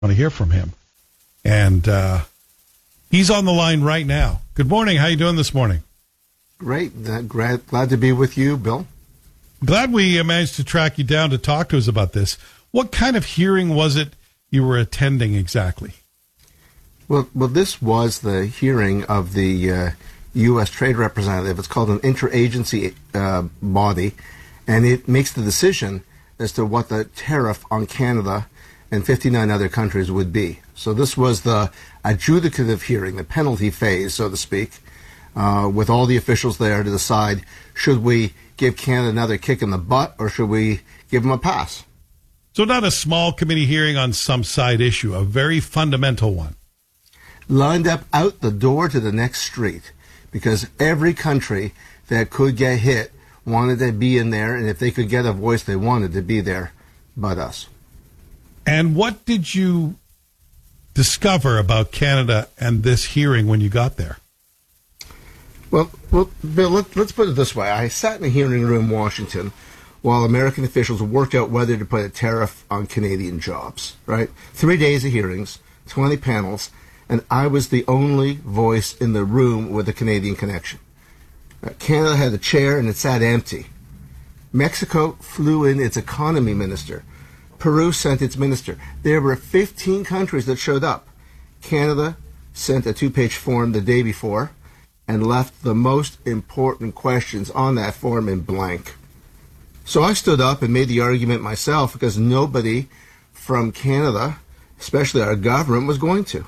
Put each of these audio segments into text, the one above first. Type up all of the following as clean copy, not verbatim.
want to hear from him. And he's on the line right now. Good morning. How you doing this morning? Great. Glad to be with you, Bill. Glad we managed to track you down to talk to us about this. What kind of hearing was it you were attending exactly? Well, this was the hearing of the U.S. Trade Representative. It's called an interagency body, and it makes the decision as to what the tariff on Canada and 59 other countries would be. So this was the adjudicative hearing, the penalty phase, so to speak, with all the officials there to decide, should we give Canada another kick in the butt or should we give them a pass? So not a small committee hearing on some side issue, a very fundamental one. Lined up out the door to the next street, because every country that could get hit wanted to be in there, and if they could get a voice, they wanted to be there, but us. And what did you discover about Canada and this hearing when you got there? Well, Bill, let's put it this way. I sat in a hearing room in Washington while American officials worked out whether to put a tariff on Canadian jobs, right? 3 days of hearings, 20 panels, and I was the only voice in the room with a Canadian connection. Canada had a chair and it sat empty. Mexico flew in its economy minister. Peru sent its minister. There were 15 countries that showed up. Canada sent a 2-page form the day before and left the most important questions on that form in blank. So I stood up and made the argument myself because nobody from Canada, especially our government, was going to.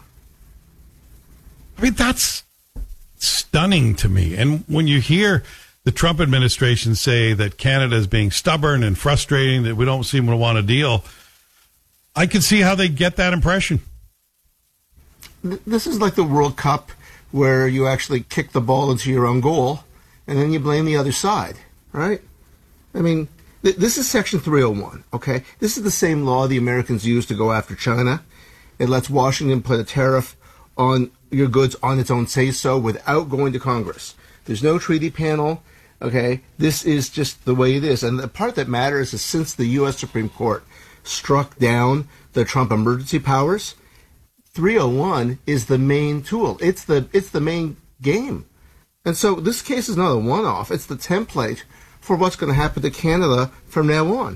I mean, that's stunning to me. And when you hear the Trump administration say that Canada is being stubborn and frustrating, that we don't seem to want a deal, I can see how they get that impression. This is like the World Cup where you actually kick the ball into your own goal and then you blame the other side, right? I mean, this is Section 301, okay? This is the same law the Americans use to go after China. It lets Washington put a tariff on your goods on its own say-so without going to Congress. There's no treaty panel, okay? This is just the way it is. And the part that matters is since the U.S. Supreme Court struck down the Trump emergency powers, 301 is the main tool. It's the main game. And so this case is not a one-off. It's the template for what's going to happen to Canada from now on.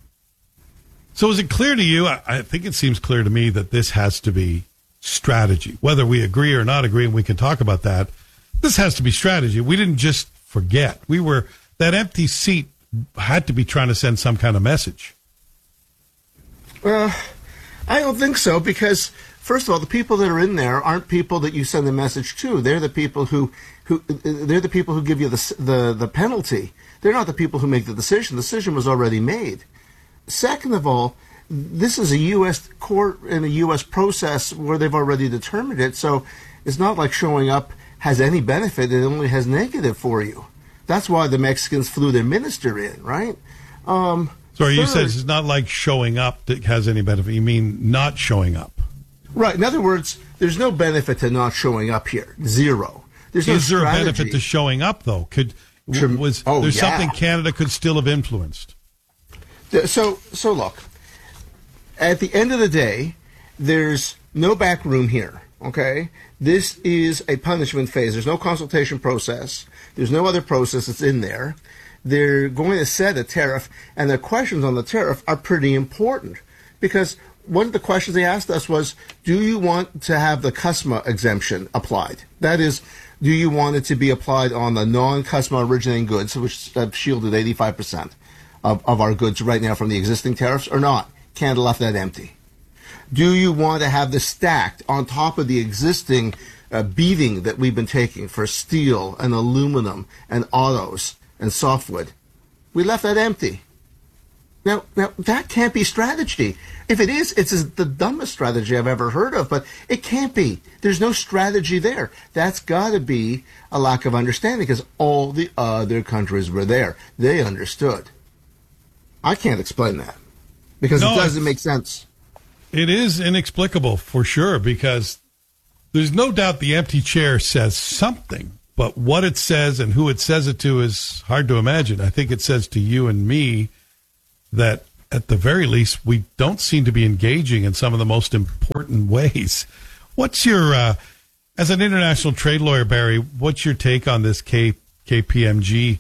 So is it clear to you, I think it seems clear to me, that this has to be strategy. Whether we agree or not agree, and we can talk about that, this has to be strategy. We didn't just forget. That empty seat had to be trying to send some kind of message. I don't think so, because first of all, the people that are in there aren't people that you send a message to. They're the people who give you the penalty. They're not the people who make the decision. The decision was already made. Second of all, this is a U.S. court and a U.S. process where they've already determined it. So it's not like showing up has any benefit. It only has negative for you. That's why the Mexicans flew their minister in, right? Sorry, you said it's not like showing up that has any benefit. You mean not showing up? Right. In other words, there's no benefit to not showing up here. Zero. There's no Is there strategy. a benefit to showing up, though? There's something Canada could still have influenced? So look, at the end of the day, there's no back room here, okay? This is a punishment phase. There's no consultation process. There's no other process that's in there. They're going to set a tariff, and the questions on the tariff are pretty important because one of the questions they asked us was, do you want to have the CUSMA exemption applied? That is, do you want it to be applied on the non-CUSMA originating goods, which have shielded 85% of our goods right now from the existing tariffs, or not? Canada left that empty. Do you want to have this stacked on top of the existing beating that we've been taking for steel and aluminum and autos and softwood? We left that empty. Now that can't be strategy. If it is, it's the dumbest strategy I've ever heard of, but it can't be. There's no strategy there. That's got to be a lack of understanding because all the other countries were there. They understood. I can't explain that because it doesn't make sense. It is inexplicable for sure because there's no doubt the empty chair says something, but what it says and who it says it to is hard to imagine. I think it says to you and me that at the very least, we don't seem to be engaging in some of the most important ways. What's your, as an international trade lawyer, Barry, what's your take on this KPMG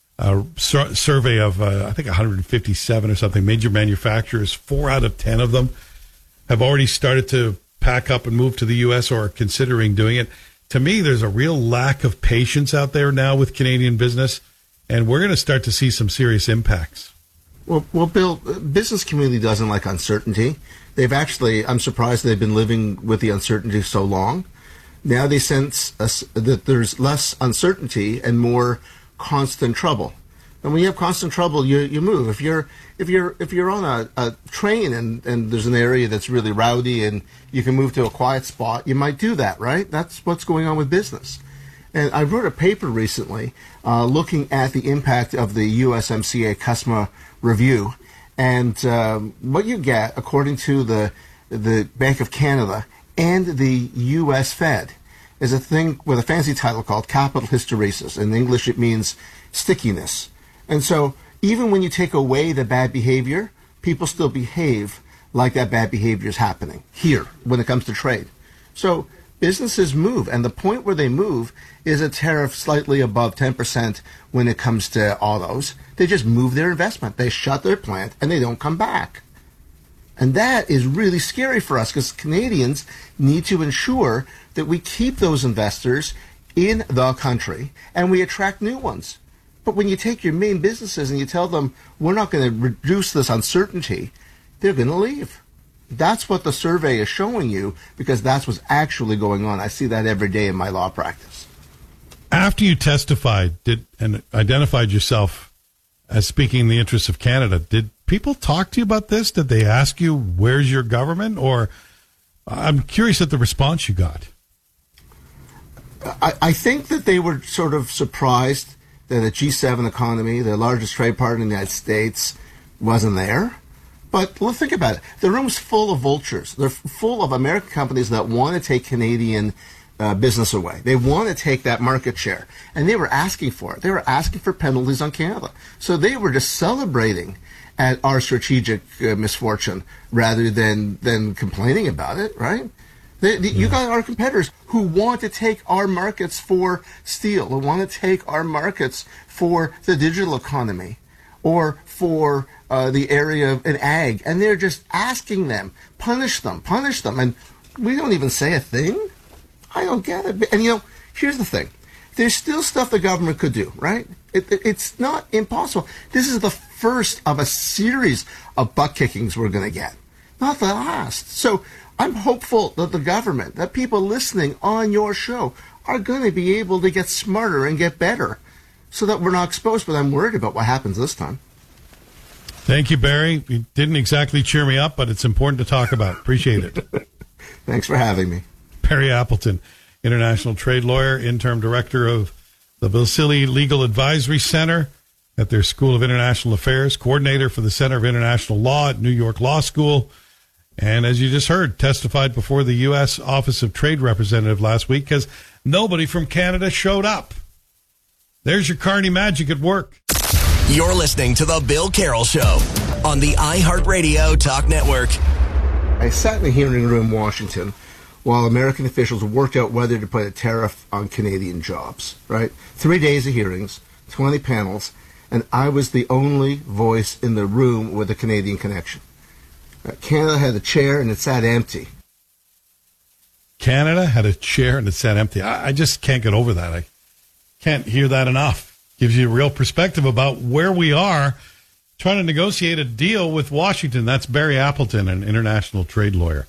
survey of, I think, 157 or something major manufacturers? 4 out of 10 of them have already started to pack up and move to the U.S. or are considering doing it. To me, there's a real lack of patience out there now with Canadian business, and we're going to start to see some serious impacts. Well, Bill, business community doesn't like uncertainty. I'm surprised they've been living with the uncertainty so long. Now they sense that there's less uncertainty and more constant trouble. And when you have constant trouble, you move. If you're on a train and there's an area that's really rowdy and you can move to a quiet spot, you might do that, right? That's what's going on with business. And I wrote a paper recently looking at the impact of the USMCA customer review, and what you get, according to the Bank of Canada and the U.S. Fed, is a thing with a fancy title called capital hysteresis. In English, it means stickiness. And so even when you take away the bad behavior, people still behave like that bad behavior is happening here when it comes to trade. So businesses move, and the point where they move is a tariff slightly above 10% when it comes to autos. They just move their investment. They shut their plant, and they don't come back. And that is really scary for us because Canadians need to ensure that we keep those investors in the country and we attract new ones. But when you take your main businesses and you tell them, we're not going to reduce this uncertainty, they're going to leave. That's what the survey is showing you, because that's what's actually going on. I see that every day in my law practice. After you testified and identified yourself as speaking in the interests of Canada, did people talk to you about this? Did they ask you, where's your government? Or I'm curious at the response you got. I think that they were sort of surprised that the G7 economy, the largest trade partner in the United States, wasn't there. But let's think about it. The room's full of vultures. They're full of American companies that want to take Canadian business away. They want to take that market share. And they were asking for it. They were asking for penalties on Canada. So they were just celebrating at our strategic misfortune rather than complaining about it, right? You got our competitors who want to take our markets for steel, who want to take our markets for the digital economy or for the area of an ag, and they're just asking them, punish them, and we don't even say a thing. I don't get it. And here's the thing: there's still stuff the government could do, right? It's not impossible. This is the first of a series of butt kickings we're going to get, not the last. So I'm hopeful that the government, that people listening on your show, are going to be able to get smarter and get better, so that we're not exposed. But I'm worried about what happens this time. Thank you, Barry. You didn't exactly cheer me up, but it's important to talk about. Appreciate it. Thanks for having me. Barry Appleton, international trade lawyer, interim director of the Vasily Legal Advisory Center at their School of International Affairs, coordinator for the Center of International Law at New York Law School, and as you just heard, testified before the U.S. Office of Trade Representative last week because nobody from Canada showed up. There's your Carney magic at work. You're listening to The Bill Carroll Show on the iHeartRadio Talk Network. I sat in a hearing room in Washington while American officials worked out whether to put a tariff on Canadian jobs, right? 3 days of hearings, 20 panels, and I was the only voice in the room with a Canadian connection. Canada had a chair and it sat empty. Canada had a chair and it sat empty. I just can't get over that. I can't hear that enough. Gives you a real perspective about where we are trying to negotiate a deal with Washington. That's Barry Appleton, an international trade lawyer.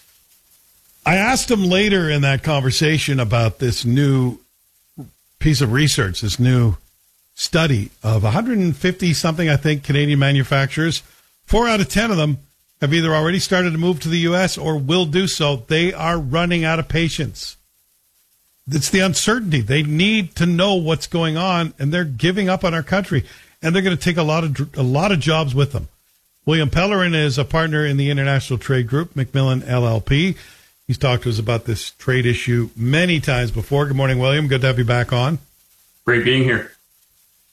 I asked him later in that conversation about this new piece of research, this new study of 150-something, I think, Canadian manufacturers. 4 out of 10 of them have either already started to move to the U.S. or will do so. They are running out of patience. It's the uncertainty. They need to know what's going on, and they're giving up on our country, and they're going to take a lot of jobs with them. William Pellerin is a partner in the International Trade Group, Macmillan LLP. He's talked to us about this trade issue many times before. Good morning, William. Good to have you back on. Great being here.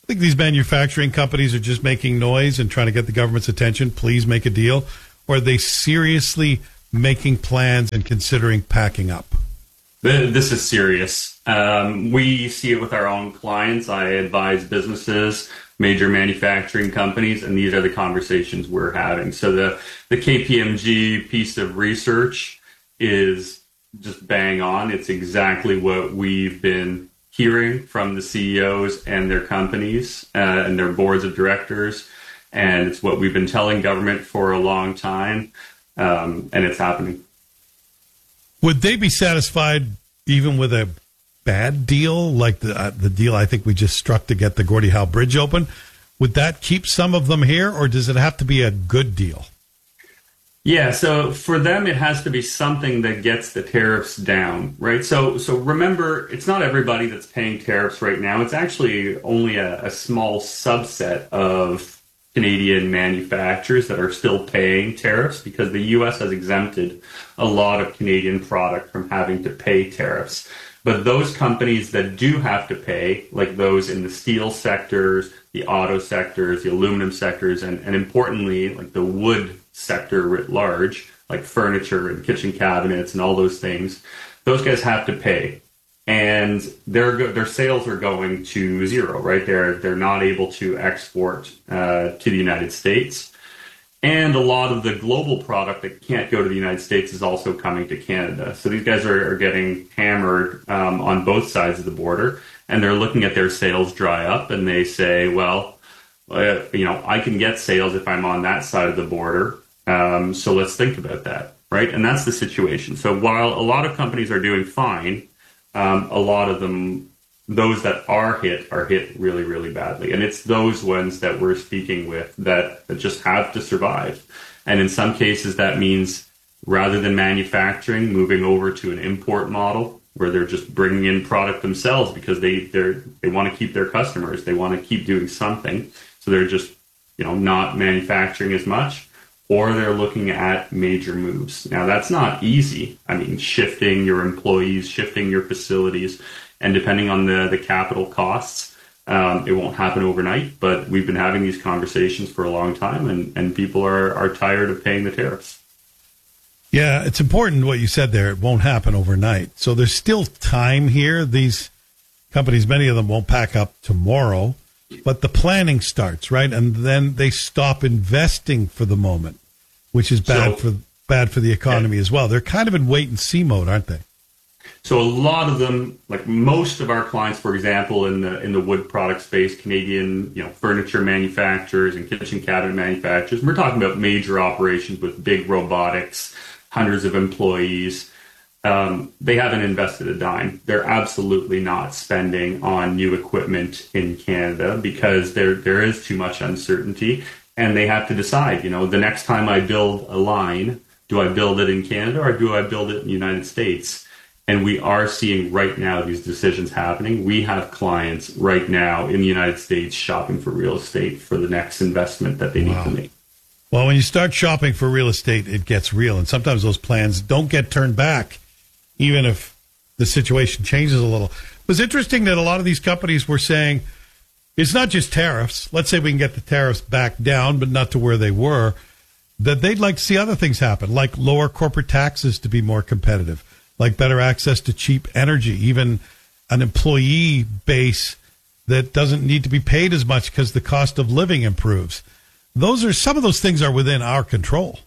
think these manufacturing companies are just making noise and trying to get the government's attention? Please make a deal. Or are they seriously making plans and considering packing up? This is serious. We see it with our own clients. I advise businesses, major manufacturing companies, and these are the conversations we're having. So the KPMG piece of research is just bang on. It's exactly what we've been hearing from the CEOs and their companies and their boards of directors. And it's what we've been telling government for a long time. And it's happening. Would they be satisfied even with a bad deal like the deal I think we just struck to get the Gordie Howe Bridge open? Would that keep some of them here, or does it have to be a good deal? Yeah, so for them, it has to be something that gets the tariffs down, right? So remember, it's not everybody that's paying tariffs right now. It's actually only a small subset of Canadian manufacturers that are still paying tariffs because the U.S. has exempted a lot of Canadian product from having to pay tariffs. But those companies that do have to pay, like those in the steel sectors, the auto sectors, the aluminum sectors, and importantly, like the wood sector writ large, like furniture and kitchen cabinets and all those things, those guys have to pay. And their sales are going to zero, right? They're not able to export to the United States. And a lot of the global product that can't go to the United States is also coming to Canada. So these guys are getting hammered on both sides of the border, and they're looking at their sales dry up, and they say, well, I can get sales if I'm on that side of the border. So let's think about that, right? And that's the situation. So while a lot of companies are doing fine, a lot of them, those that are hit really, really badly. And it's those ones that we're speaking with that just have to survive. And in some cases, that means rather than manufacturing, moving over to an import model where they're just bringing in product themselves because they want to keep their customers. They want to keep doing something. So they're just, not manufacturing as much. Or they're looking at major moves. Now, that's not easy. I mean, shifting your employees, shifting your facilities, and depending on the capital costs, it won't happen overnight. But we've been having these conversations for a long time, and people are tired of paying the tariffs. Yeah, it's important what you said there. It won't happen overnight. So there's still time here. These companies, many of them won't pack up tomorrow, but the planning starts, right? And then they stop investing for the moment, which is bad for the economy as well. They're kind of in wait and see mode, aren't they? So a lot of them, like most of our clients, for example, in the wood product space, Canadian, furniture manufacturers and kitchen cabinet manufacturers, we're talking about major operations with big robotics, hundreds of employees. They haven't invested a dime. They're absolutely not spending on new equipment in Canada because there is too much uncertainty, and they have to decide, the next time I build a line, do I build it in Canada or do I build it in the United States? And we are seeing right now these decisions happening. We have clients right now in the United States shopping for real estate for the next investment that they need to make. Well, when you start shopping for real estate, it gets real. And sometimes those plans don't get turned back, even if the situation changes a little. It was interesting that a lot of these companies were saying, it's not just tariffs. Let's say we can get the tariffs back down, but not to where they were, that they'd like to see other things happen, like lower corporate taxes to be more competitive, like better access to cheap energy, even an employee base that doesn't need to be paid as much because the cost of living improves. Some of those things are within our control.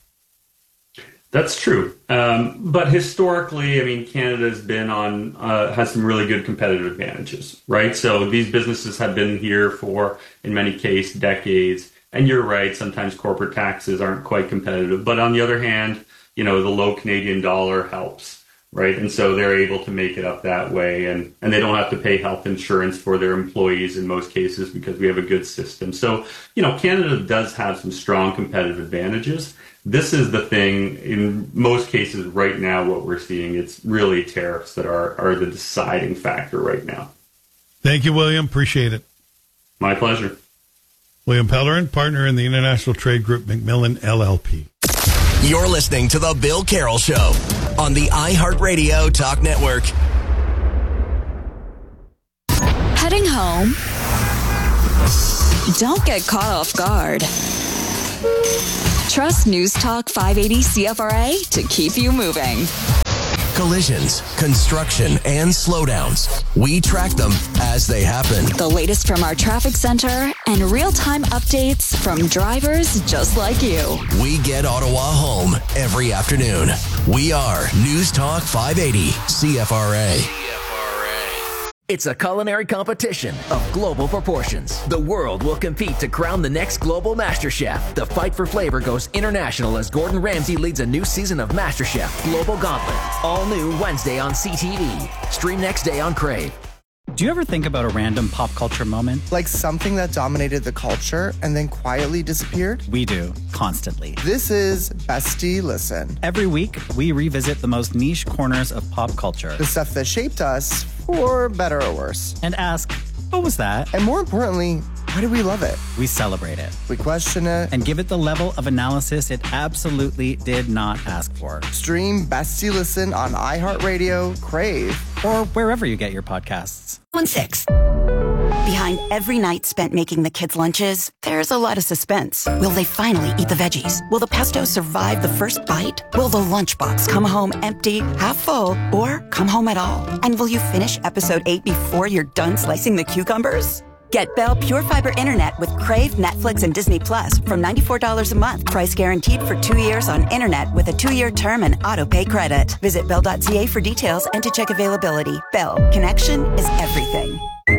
That's true. But historically, I mean, Canada's been has some really good competitive advantages, right? So these businesses have been here for, in many cases, decades. And you're right, sometimes corporate taxes aren't quite competitive. But on the other hand, the low Canadian dollar helps, right? And so they're able to make it up that way. And they don't have to pay health insurance for their employees in most cases because we have a good system. So, Canada does have some strong competitive advantages. This is the thing, in most cases right now, what we're seeing, it's really tariffs that are the deciding factor right now. Thank you, William. Appreciate it. My pleasure. William Pellerin, partner in the International Trade Group McMillan LLP. You're listening to The Bill Carroll Show on the iHeartRadio Talk Network. Heading home? Don't get caught off guard. Trust News Talk 580 CFRA to keep you moving. Collisions, construction, and slowdowns. We track them as they happen. The latest from our traffic center and real-time updates from drivers just like you. We get Ottawa home every afternoon. We are News Talk 580 CFRA. It's a culinary competition of global proportions. The world will compete to crown the next global MasterChef. The fight for flavor goes international as Gordon Ramsay leads a new season of MasterChef Global Gauntlet. All new Wednesday on CTV. Stream next day on Crave. Do you ever think about a random pop culture moment? Like something that dominated the culture and then quietly disappeared? We do, constantly. This is Bestie Listen. Every week, we revisit the most niche corners of pop culture. The stuff that shaped us, for better or worse. And ask, what was that? And more importantly, why do we love it? We celebrate it. We question it. And give it the level of analysis it absolutely did not ask for. Stream Bestie Listen on iHeartRadio, Crave, or wherever you get your podcasts. 1-6. Behind every night spent making the kids' lunches, there's a lot of suspense. Will they finally eat the veggies? Will the pesto survive the first bite? Will the lunchbox come home empty, half full, or come home at all? And will you finish episode 8 before you're done slicing the cucumbers? Get Bell Pure Fiber Internet with Crave, Netflix, and Disney Plus from $94 a month. Price guaranteed for 2 years on internet with a 2-year term and auto-pay credit. Visit Bell.ca for details and to check availability. Bell, connection is everything.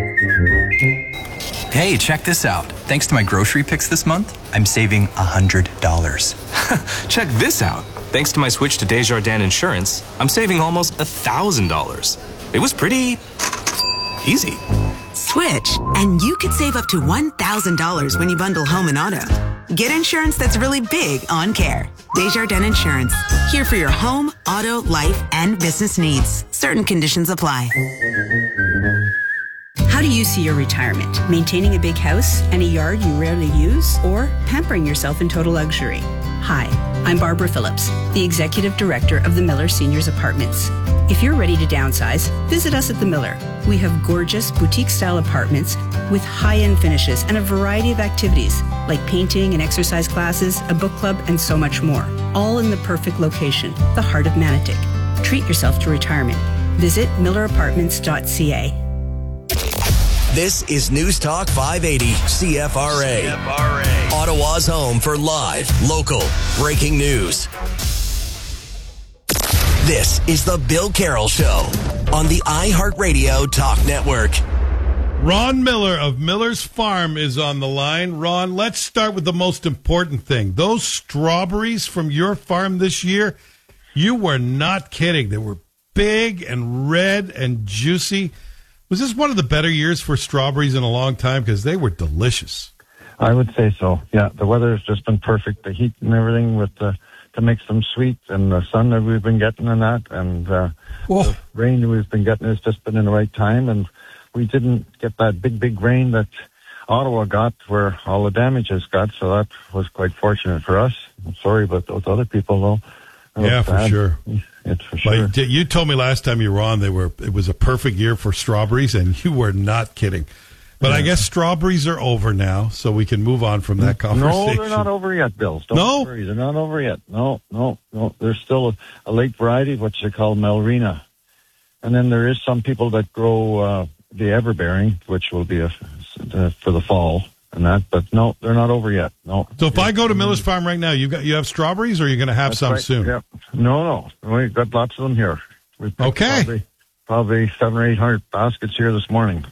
Hey, check this out. Thanks to my grocery picks this month, I'm saving $100. Check this out. Thanks to my switch to Desjardins Insurance, I'm saving almost $1,000. It was pretty easy. Switch, and you could save up to $1,000 when you bundle home and auto. Get insurance that's really big on care. Desjardins Insurance, here for your home, auto, life, and business needs. Certain conditions apply. How do you see your retirement? Maintaining a big house and a yard you rarely use, or pampering yourself in total luxury? Hi, I'm Barbara Phillips, the Executive Director of the Miller Seniors Apartments. If you're ready to downsize, visit us at the Miller. We have gorgeous boutique-style apartments with high-end finishes and a variety of activities like painting and exercise classes, a book club, and so much more. All in the perfect location, the heart of Manotick. Treat yourself to retirement. Visit millerapartments.ca. This is News Talk 580 CFRA. Ottawa's home for live, local, breaking news. This is the Bill Carroll Show on the iHeartRadio Talk Network. Ron Miller of Miller's Farm is on the line. Ron, let's start with the most important thing. Those strawberries from your farm this year, you were not kidding. They were big and red and juicy. Was this one of the better years for strawberries in a long time? Because they were delicious. I would say so. Yeah, the weather has just been perfect. The heat and everything with to make them sweet, and the sun that we've been getting and that, and the rain we've been getting has just been in the right time. And we didn't get that big rain that Ottawa got where all the damages got, so that was quite fortunate for us. I'm sorry about those other people, though. Yeah, for sure. It's for sure. But you told me last time you were on it was a perfect year for strawberries, and you were not kidding. But I guess strawberries are over now, so we can move on from that conversation. No, they're not over yet, Bill. Don't worry, they're not over yet. No. There's still a late variety, what you call Melrina. And then there is some people that grow the Everbearing, which will be for the fall and that. But no, they're not over yet. No. So if I go to Miller's Farm right now, you have strawberries, or you're going to have some soon? Yeah. No. We've got lots of them here. We've probably 700 or 800 baskets here this morning.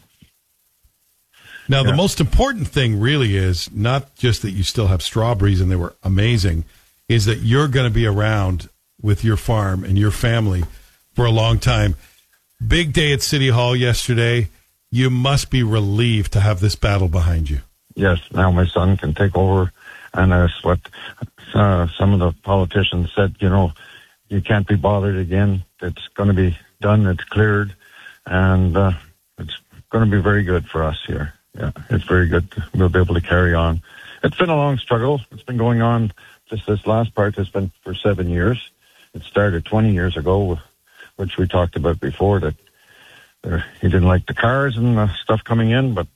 Now, the most important thing really is not just that you still have strawberries and they were amazing, is that you're going to be around with your farm and your family for a long time. Big day at City Hall yesterday. You must be relieved to have this battle behind you. Yes, now my son can take over, and that's what some of the politicians said, you can't be bothered again. It's going to be done. It's cleared, and it's going to be very good for us here. Yeah, it's very good. We'll be able to carry on. It's been a long struggle. It's been going on. Just this last part has been for 7 years. It started 20 years ago, which we talked about before, that he didn't like the cars and the stuff coming in, but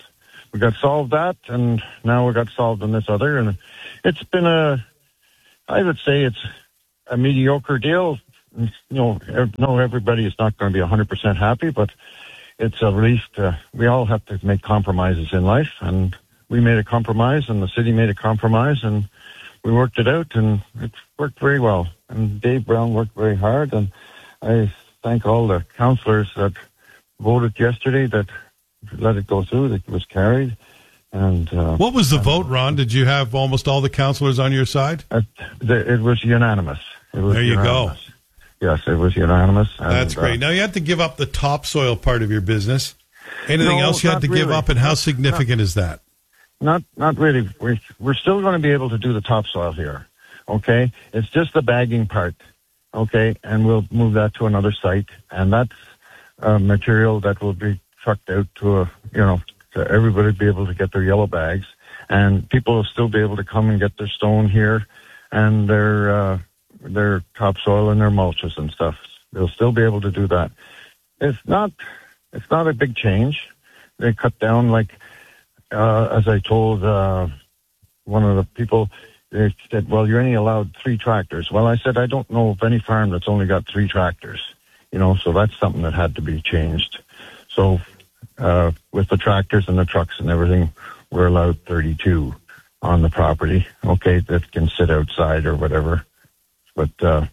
we got solved that, and now we got solved on this other. And it's been I would say it's a mediocre deal. No, everybody is not going to be 100% happy, but it's a relief. We all have to make compromises in life, and we made a compromise, and the city made a compromise, and we worked it out, and it worked very well. And Dave Brown worked very hard, and I thank all the councillors that voted yesterday that let it go through, that it was carried. And what was the vote, Ron? Did you have almost all the councillors on your side? It was unanimous. There you go. Yes, it was unanimous. That's great. Now, you had to give up the topsoil part of your business. Anything else you had to give up, and how significant is that? Not really. We're still going to be able to do the topsoil here, okay? It's just the bagging part, okay? And we'll move that to another site, and that's material that will be trucked out to everybody be able to get their yellow bags, and people will still be able to come and get their stone here and their topsoil and their mulches and stuff. They'll still be able to do that. It's not a big change. They cut down, like, as I told one of the people, they said, well, you're only allowed 3 tractors. Well, I said, I don't know of any farm that's only got 3 tractors, so that's something that had to be changed. So with the tractors and the trucks and everything, we're allowed 32 on the property, okay, that can sit outside or whatever. But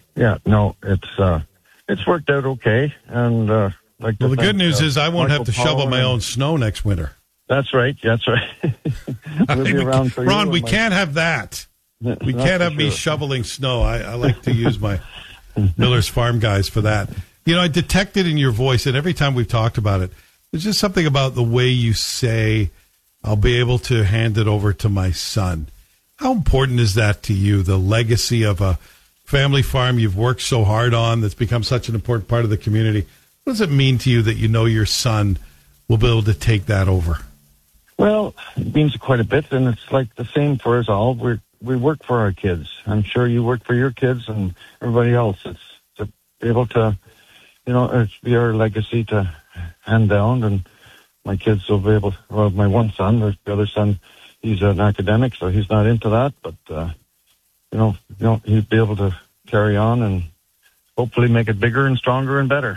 it's worked out okay. And the good news is I won't have to shovel my own snow next winter. That's right. We'll be around for Ron, we can't have that. We can't have me shoveling snow. I like to use my Miller's Farm guys for that. I detected in your voice, and every time we've talked about it, there's just something about the way you say, I'll be able to hand it over to my son. How important is that to you, the legacy of a family farm you've worked so hard on that's become such an important part of the community? What does it mean to you that your son will be able to take that over? Well, it means quite a bit, and it's like the same for us all. We work for our kids. I'm sure you work for your kids and everybody else. It's to be able to, it's be our legacy to hand down, and my kids will be able, my one son, the other son, he's an academic, so he's not into that, but, he'd be able to carry on and hopefully make it bigger and stronger and better.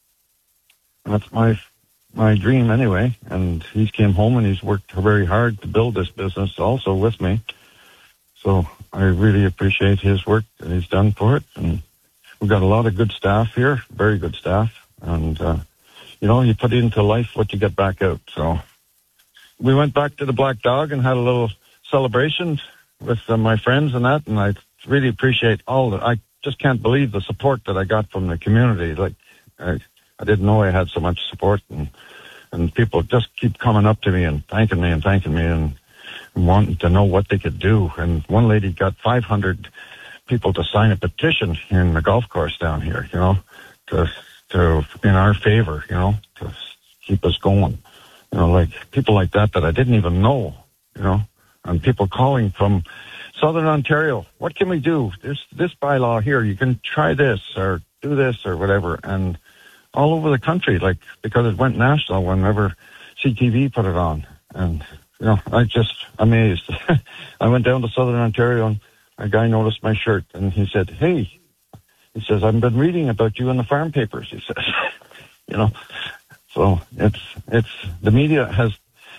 And that's my dream anyway, and he came home and he's worked very hard to build this business also with me. So I really appreciate his work that he's done for it, and we've got a lot of good staff here, very good staff, and you put into life what you get back out. So we went back to the Black Dog and had a little celebration with my friends and that, and I really appreciate I just can't believe the support that I got from the community. Like, I didn't know I had so much support, and people just keep coming up to me and thanking me and wanting to know what they could do. And one lady got 500 people to sign a petition in the golf course down here, to in our favor, to keep us going. Like people like that I didn't even know, and people calling from Southern Ontario. What can we do? There's this bylaw here. You can try this or do this or whatever. And all over the country, because it went national whenever CTV put it on. And, I just amazed. I went down to Southern Ontario and a guy noticed my shirt and he said, hey, he says, I've been reading about you in the farm papers, he says. So it's the media has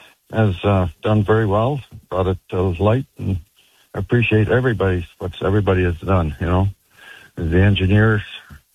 done very well, brought it to light, and I appreciate what everybody has done, the engineers,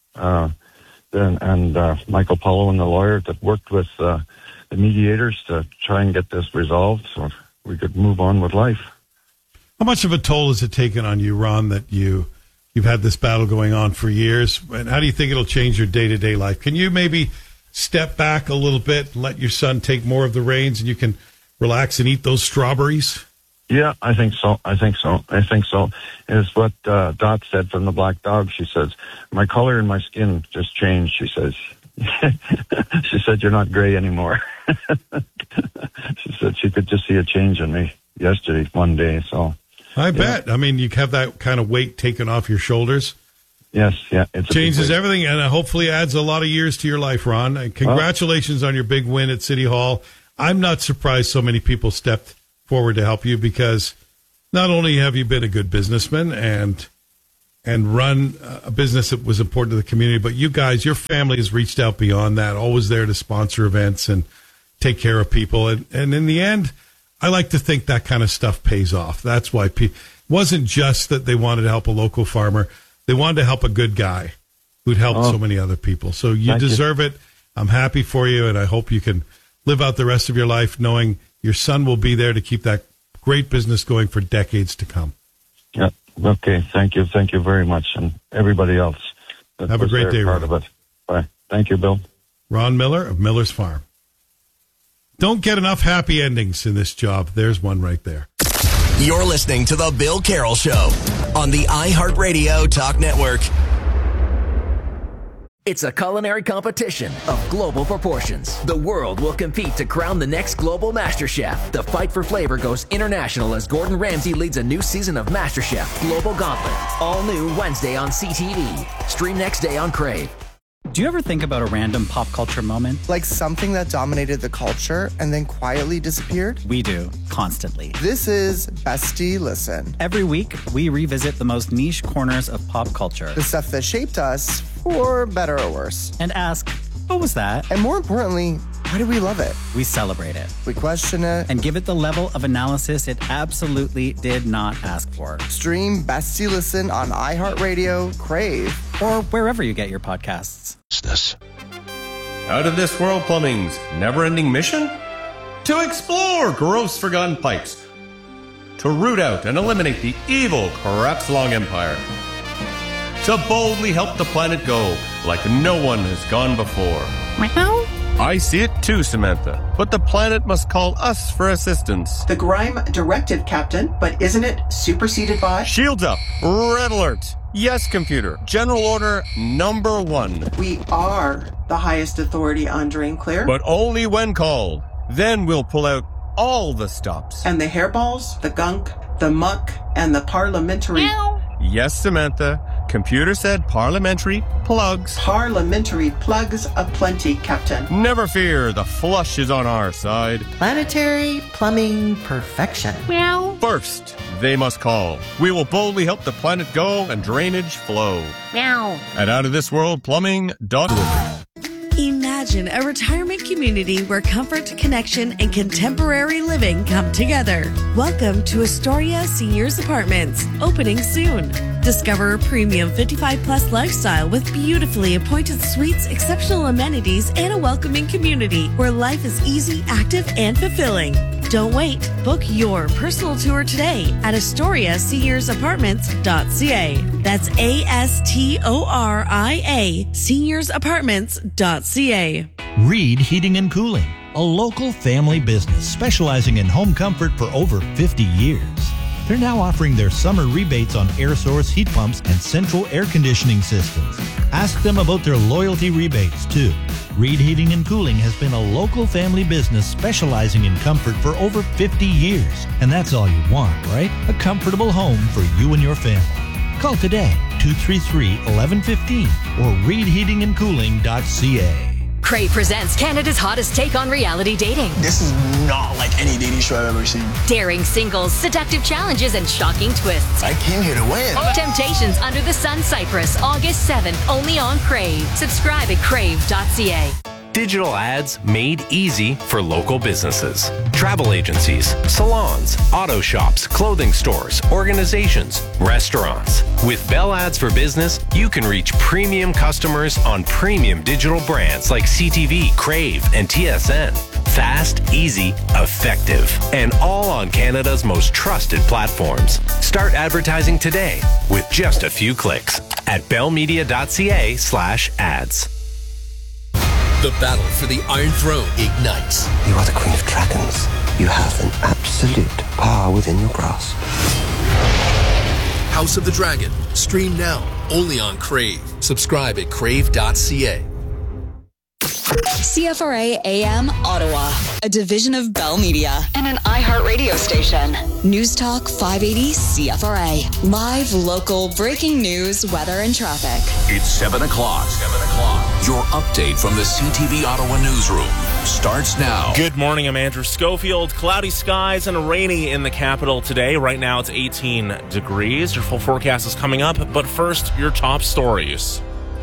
and Michael Paulo and the lawyer that worked with the mediators to try and get this resolved so we could move on with life. How much of a toll has it taken on you, Ron, that you've had this battle going on for years? And how do you think it'll change your day-to-day life? Can you maybe step back a little bit and let your son take more of the reins and you can relax and eat those strawberries? Yeah, I think so. It's what Dot said from the Black Dog. She says, my color in my skin just changed, she says. She said, you're not gray anymore. She said she could just see a change in me yesterday, one day. So I bet. I mean, you have that kind of weight taken off your shoulders. Yes, yeah. It changes everything, and hopefully adds a lot of years to your life, Ron. And congratulations on your big win at City Hall. I'm not surprised so many people stepped forward to help you, because not only have you been a good businessman and run a business that was important to the community, but you guys, your family has reached out beyond that, always there to sponsor events and take care of people. And in the end, I like to think that kind of stuff pays off. That's why it wasn't just that they wanted to help a local farmer. They wanted to help a good guy who'd helped so many other people. So you deserve it. I'm happy for you, and I hope you can live out the rest of your life knowing your son will be there to keep that great business going for decades to come. Yeah. Okay. Thank you. Thank you very much. And everybody else. Have a great day, Ron. Of it. Bye. Thank you, Bill. Ron Miller of Miller's Farm. Don't get enough happy endings in this job. There's one right there. You're listening to The Bill Carroll Show on the iHeartRadio Talk Network. It's a culinary competition of global proportions. The world will compete to crown the next global MasterChef. The fight for flavor goes international as Gordon Ramsay leads a new season of MasterChef Global Gauntlet. All new Wednesday on CTV. Stream next day on Crave. Do you ever think about a random pop culture moment? Like something that dominated the culture and then quietly disappeared? We do, constantly. This is Bestie Listen. Every week, we revisit the most niche corners of pop culture. The stuff that shaped us, for better or worse. And ask, what was that? And more importantly, why do we love it? We celebrate it. We question it. And give it the level of analysis it absolutely did not ask for. Stream Bestie Listen on iHeartRadio, Crave, or wherever you get your podcasts. Out of This World Plumbing's never-ending mission? To explore gross forgotten pipes. To root out and eliminate the evil Crapslong Empire. To boldly help the planet go like no one has gone before. I see it too, Samantha. But the planet must call us for assistance. The Grime Directive, Captain, but isn't it superseded by? Shields up. Red alert. Yes, computer. General order number 1. We are the highest authority on Drain Clear. But only when called. Then we'll pull out all the stops. And the hairballs, the gunk, the muck, and the parliamentary... Yes, Samantha. Computer said parliamentary plugs. Parliamentary plugs aplenty, Captain. Never fear, the flush is on our side. Planetary plumbing perfection. Meow. First, they must call. We will boldly help the planet go and drainage flow. Meow. At outofthisworldplumbing.org. Imagine a retirement community where comfort, connection, and contemporary living come together. Welcome to Astoria Seniors Apartments, opening soon. Discover a premium 55-plus lifestyle with beautifully appointed suites, exceptional amenities, and a welcoming community where life is easy, active, and fulfilling. Don't wait. Book your personal tour today at AstoriaSeniorsApartments.ca. That's ASTORIA SeniorsApartments.ca. Reed Heating and Cooling, a local family business specializing in home comfort for over 50 years. They're now offering their summer rebates on air source heat pumps and central air conditioning systems. Ask them about their loyalty rebates, too. Reed Heating and Cooling has been a local family business specializing in comfort for over 50 years. And that's all you want, right? A comfortable home for you and your family. Call today, 233-1115 or reedheatingandcooling.ca. Crave presents Canada's hottest take on reality dating. This is not like any dating show I've ever seen. Daring singles, seductive challenges, and shocking twists. I came here to win. Temptations Under the Sun Cyprus, August 7th, only on Crave. Subscribe at crave.ca. Digital ads made easy for local businesses. Travel agencies, salons, auto shops, clothing stores, organizations, restaurants. With Bell Ads for Business, you can reach premium customers on premium digital brands like CTV, Crave, and TSN. Fast, easy, effective, and all on Canada's most trusted platforms. Start advertising today with just a few clicks at bellmedia.ca/ads. The battle for the Iron Throne ignites. You are the Queen of Dragons. You have an absolute power within your grasp. House of the Dragon. Stream now, only on Crave. Subscribe at crave.ca. CFRA AM Ottawa, a division of Bell Media and an iHeart radio station. News Talk 580 CFRA. Live, local, breaking news, weather, and traffic. It's 7 o'clock. 7 o'clock. Your update from the CTV Ottawa newsroom starts now. Good morning, I'm Andrew Schofield. Cloudy skies and rainy in the capital today. Right now it's 18 degrees. Your full forecast is coming up, but first, your top stories.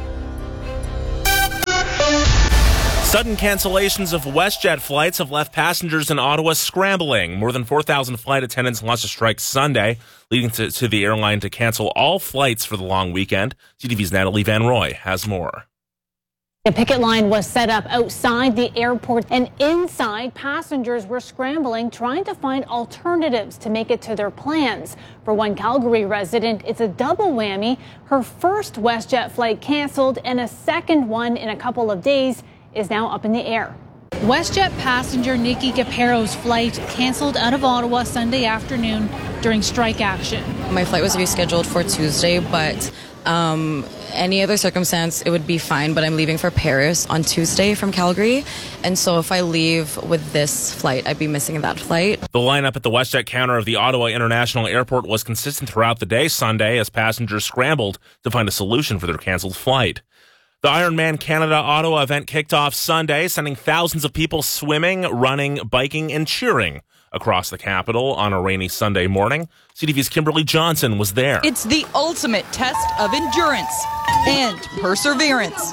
Sudden cancellations of WestJet flights have left passengers in Ottawa scrambling. More than 4,000 flight attendants launched a strike Sunday, leading to the airline to cancel all flights for the long weekend. CTV's Natalie Van Roy has more. A picket line was set up outside the airport, and inside, passengers were scrambling, trying to find alternatives to make it to their plans. For one Calgary resident, it's a double whammy. Her first WestJet flight canceled, and a second one in a couple of days is now up in the air. WestJet passenger Nikki Gapero's flight canceled out of Ottawa Sunday afternoon during strike action. My flight was rescheduled for Tuesday, but any other circumstance, it would be fine, but I'm leaving for Paris on Tuesday from Calgary, and so if I leave with this flight, I'd be missing that flight. The lineup at the WestJet counter of the Ottawa International Airport was consistent throughout the day Sunday as passengers scrambled to find a solution for their canceled flight. The Ironman Canada Ottawa event kicked off Sunday, sending thousands of people swimming, running, biking, and cheering across the capital on a rainy Sunday morning. CTV's Kimberly Johnson was there. It's the ultimate test of endurance and perseverance,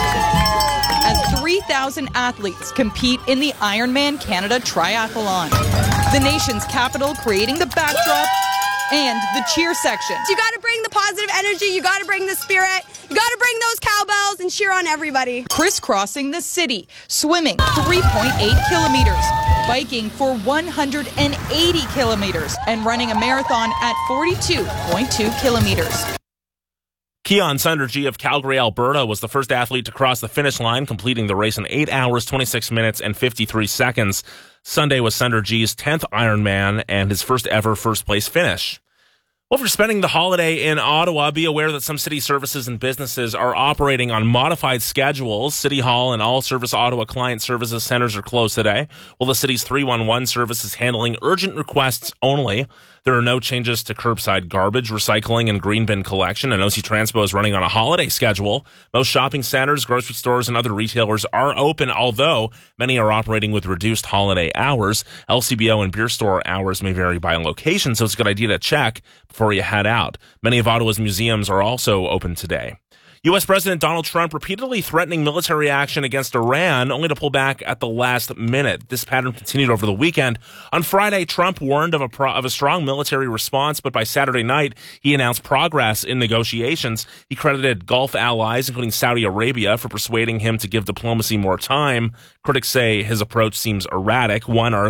as 3,000 athletes compete in the Ironman Canada Triathlon. The nation's capital creating the backdrop and the cheer sections. You got to bring the positive energy, you got to bring the spirit, you got to bring those cowbells and cheer on everybody. Crisscrossing the city, swimming 3.8 kilometers, biking for 180 kilometers, and running a marathon at 42.2 kilometers. Keon Sunderji of Calgary, Alberta was the first athlete to cross the finish line, completing the race in 8 hours, 26 minutes, and 53 seconds. Sunday was Sunderji's 10th Ironman and his first ever first-place finish. Well, if you're spending the holiday in Ottawa, be aware that some city services and businesses are operating on modified schedules. City Hall and all Service Ottawa client services centers are closed today, while the city's 311 service is handling urgent requests only. There are no changes to curbside garbage, recycling, and green bin collection, and OC Transpo is running on a holiday schedule. Most shopping centers, grocery stores, and other retailers are open, although many are operating with reduced holiday hours. LCBO and beer store hours may vary by location, so it's a good idea to check before you head out. Many of Ottawa's museums are also open today. U.S. President Donald Trump repeatedly threatening military action against Iran, only to pull back at the last minute. This pattern continued over the weekend. On Friday, Trump warned of a strong military response, but by Saturday night, he announced progress in negotiations. He credited Gulf allies, including Saudi Arabia, for persuading him to give diplomacy more time. Critics say his approach seems erratic.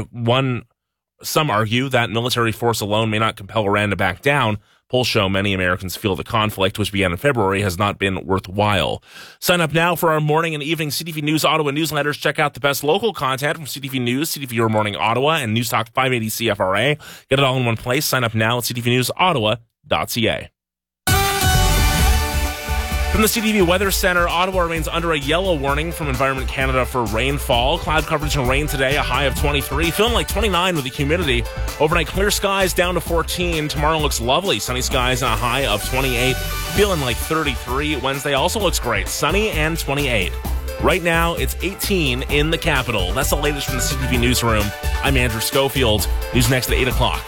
Some argue that military force alone may not compel Iran to back down. Polls show many Americans feel the conflict, which began in February, has not been worthwhile. Sign up now for our morning and evening CTV News Ottawa newsletters. Check out the best local content from CTV News, CTV Your Morning Ottawa, and News Talk 580 CFRA. Get it all in one place. Sign up now at ctvnewsottawa.ca. From the CTV Weather Center, Ottawa remains under a yellow warning from Environment Canada for rainfall. Cloud coverage and rain today, a high of 23. Feeling like 29 with the humidity. Overnight clear skies down to 14. Tomorrow looks lovely. Sunny skies and a high of 28. Feeling like 33. Wednesday also looks great. Sunny and 28. Right now, it's 18 in the capital. That's the latest from the CTV Newsroom. I'm Andrew Schofield. News next at 8 o'clock.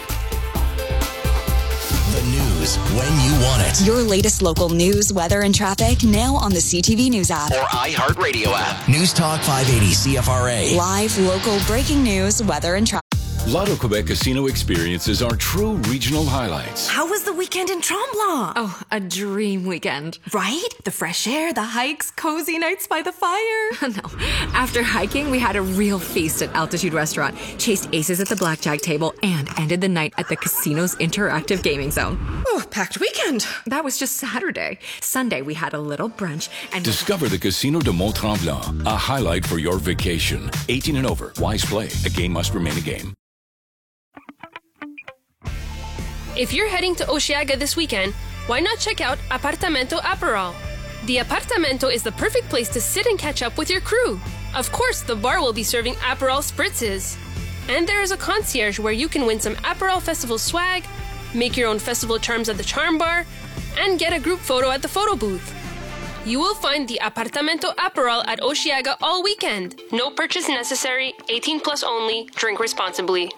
The news when you want it. Your latest local news, weather, and traffic now on the CTV News app. Or iHeartRadio app. News Talk 580 CFRA. Live, local, breaking news, weather, and traffic. Lotto Quebec Casino experiences are true regional highlights. How was the weekend in Tremblant? Oh, a dream weekend. Right? The fresh air, the hikes, cozy nights by the fire. No. After hiking, we had a real feast at Altitude Restaurant, chased aces at the blackjack table, and ended the night at the casino's interactive gaming zone. Oh, packed weekend. That was just Saturday. Sunday, we had a little brunch and... Discover the Casino de Mont-Tremblant, a highlight for your vacation. 18 and over. Wise play. A game must remain a game. If you're heading to Osheaga this weekend, why not check out Apartamento Aperol? The Apartamento is the perfect place to sit and catch up with your crew. Of course, the bar will be serving Aperol spritzes. And there is a concierge where you can win some Aperol Festival swag, make your own festival charms at the Charm Bar, and get a group photo at the photo booth. You will find the Apartamento Aperol at Osheaga all weekend. No purchase necessary, 18 plus only, drink responsibly.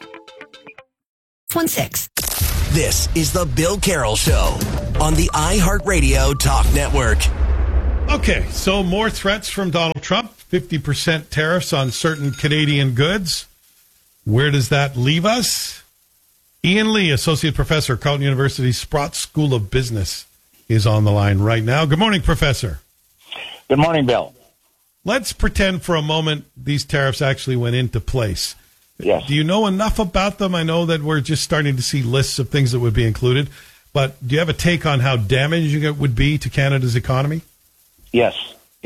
16. This is the Bill Carroll Show on the iHeartRadio Talk Network. Okay, so more threats from Donald Trump, 50% tariffs on certain Canadian goods. Where does that leave us? Ian Lee, Associate Professor, Carleton University Sprott School of Business, is on the line right now. Good morning, Professor. Good morning, Bill. Let's pretend for a moment these tariffs actually went into place. Yes. Do you know enough about them? I know that we're just starting to see lists of things that would be included, but do you have a take on how damaging it would be to Canada's economy? Yes.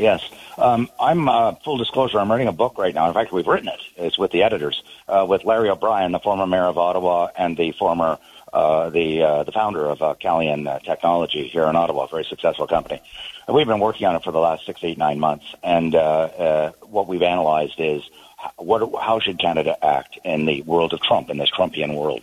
I'm full disclosure, I'm writing a book right now. In fact, we've written it. It's with the editors, with Larry O'Brien, the former mayor of Ottawa, and the former the founder of Calian Technology here in Ottawa, a very successful company. And we've been working on it for the last 6, 8, 9 months. And what we've analyzed is how should Canada act in the world of Trump, in this Trumpian world.